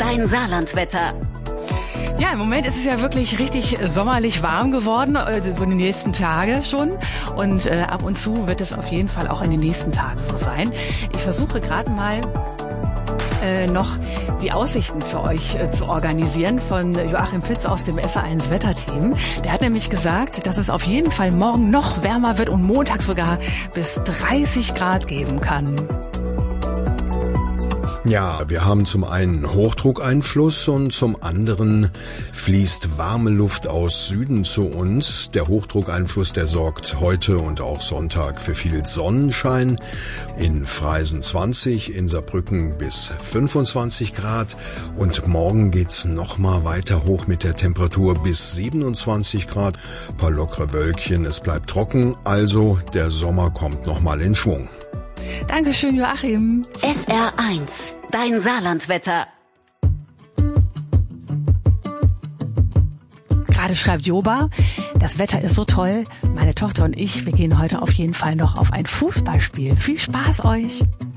dein Saarlandwetter. Ja, im Moment ist es ja wirklich richtig sommerlich warm geworden, in den nächsten Tagen schon. Und ab und zu wird es auf jeden Fall auch in den nächsten Tagen so sein. Ich versuche gerade mal noch die Aussichten für euch zu organisieren von Joachim Fitz aus dem SR1 Wetterteam. Der hat nämlich gesagt, dass es auf jeden Fall morgen noch wärmer wird und Montag sogar bis 30 Grad geben kann. Ja, wir haben zum einen Hochdruckeinfluss und zum anderen fließt warme Luft aus Süden zu uns. Der Hochdruckeinfluss, der sorgt heute und auch Sonntag für viel Sonnenschein. In Freisen 20, in Saarbrücken bis 25 Grad. Und morgen geht's noch mal weiter hoch mit der Temperatur bis 27 Grad. Ein paar lockere Wölkchen, es bleibt trocken. Also der Sommer kommt noch mal in Schwung. Dankeschön, Joachim. SR1, dein Saarlandwetter. Gerade schreibt Joba, das Wetter ist so toll. Meine Tochter und ich, wir gehen heute auf jeden Fall noch auf ein Fußballspiel. Viel Spaß euch.